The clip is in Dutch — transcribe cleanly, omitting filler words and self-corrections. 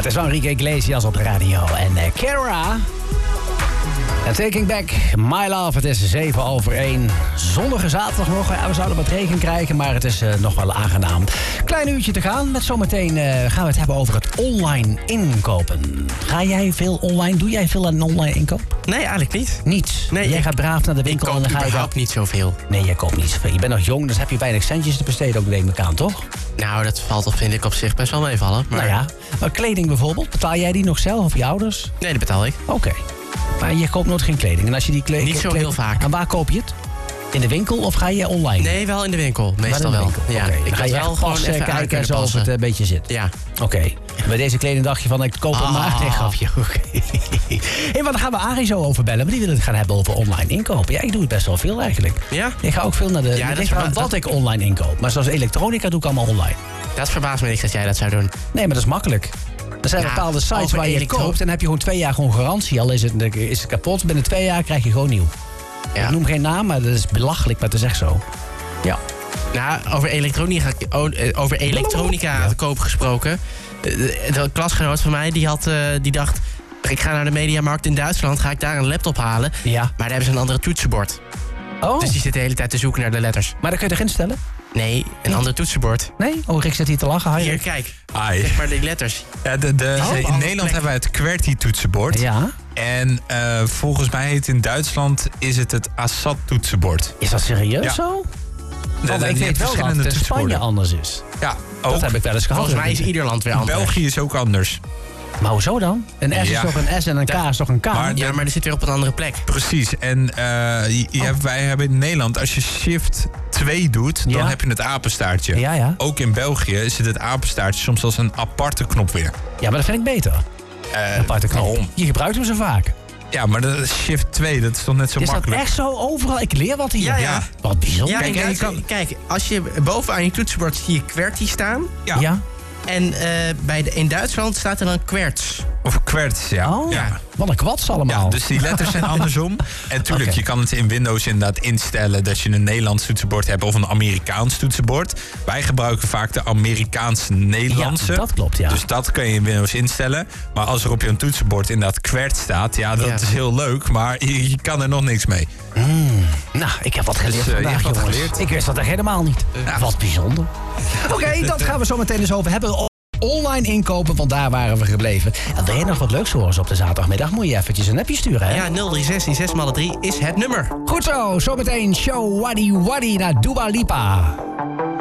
is Enrique Iglesias op de radio. En Kara. En Taking Back My Love. Het is 7:07. Zonnige zaterdag nog. Ja, we zouden wat regen krijgen, maar het is nog wel aangenaam. Klein uurtje te gaan. Met zometeen gaan we het hebben over het online inkopen. Ga jij veel online? Doe jij veel aan online inkoop? Nee, eigenlijk niet. Niets? Nee, jij gaat braaf naar de winkel en dan ga je... Ik koop niet zoveel. Nee, jij koopt niet zoveel. Je bent nog jong, dus heb je weinig centjes te besteden ook, neem ik aan, toch? Nou, dat valt op, vind ik op zich best wel meevallen. Maar... Nou ja, maar kleding bijvoorbeeld, betaal jij die nog zelf of je ouders? Nee, die betaal ik. Oké. Maar je koopt nooit geen kleding. En als je die kleding... Niet zo heel vaak. En waar koop je het? In de winkel of ga je online? Nee, wel in de winkel. Meestal wel. Ja. Okay. Ik ga je wel gewoon even kijken zoals het een beetje zit. Ja. Oké. Bij deze kleding dacht je van, ik koop hem maar. Nee, grapje. Oké. Hey, maar dan gaan we Arie zo over bellen. Maar die wil het gaan hebben over online inkopen. Ja, ik doe het best wel veel eigenlijk. Ja? Ik ga ook veel naar de... Ja, dat is wat ik online inkoop. Maar zoals elektronica doe ik allemaal online. Dat verbaast me niet dat jij dat zou doen. Nee, maar dat is makkelijk. Er zijn bepaalde sites waar je koopt en dan heb je gewoon 2 jaar gewoon garantie. Al is het kapot, binnen 2 jaar krijg je gewoon nieuw. Ja. Ik noem geen naam, maar dat is belachelijk, maar het is echt zo. Ja. Nou, over elektronica te koop gesproken. De klasgenoot van mij die dacht... ik ga naar de Mediamarkt in Duitsland, ga ik daar een laptop halen. Ja. Maar daar hebben ze een andere toetsenbord. Oh. Dus die zit de hele tijd te zoeken naar de letters. Maar dan kun je erin stellen? Nee, een ander toetsenbord. Nee? Oh, Rick zit hier te lachen. Hier, kijk. Zeg maar die letters. Ja, in Nederland hebben wij het QWERTY-toetsenbord. Ja. En volgens mij heet in Duitsland is het ASAT-toetsenbord. Is dat serieus zo? Ik weet wel dat het in Spanje anders is. Ja, ook. Dat heb ik wel eens gehad. Volgens mij is ieder land weer anders. België is ook anders. Maar hoezo dan? Een S is toch een S en een K is toch een K? Maar dat zit weer op een andere plek. Precies. En wij hebben in Nederland, als je shift 2 doet, dan heb je het apenstaartje. Ja, ja. Ook in België zit het apenstaartje soms als een aparte knop weer. Ja, maar dat vind ik beter. Aparte knop. Waarom? Je gebruikt hem zo vaak. Ja, maar de shift 2, dat is toch net zo makkelijk? Is dat echt zo overal? Ik leer wat hier. Ja. Wat bijzonder. Ja, kijk, als je bovenaan je toetsenbord zie je QWERTY staan. Ja. En in Duitsland staat er dan QWERTZ. Of QWERTZ, ja. Oh, ja. Wat een kwats allemaal. Ja, dus die letters zijn andersom. En tuurlijk, je kan het in Windows inderdaad instellen dat je een Nederlands toetsenbord hebt of een Amerikaans toetsenbord. Wij gebruiken vaak de Amerikaans-Nederlandse. Ja, dat klopt, ja. Dus dat kun je in Windows instellen. Maar als er op je toetsenbord inderdaad QWERTZ staat, dat is heel leuk, maar je kan er nog niks mee. Nou, ik heb wat geleerd vandaag, wat jongens. geleerd. Ik wist dat echt helemaal niet. Wat bijzonder. Oké, dat gaan we zo meteen eens over hebben. Online inkopen, want daar waren we gebleven. En wil je nog wat leuks horen op de zaterdagmiddag? Moet je eventjes een appje sturen, hè? Ja, 0316 6x3 is het nummer. Goed zo, zometeen show Waddy Waddy naar Dua Lipa.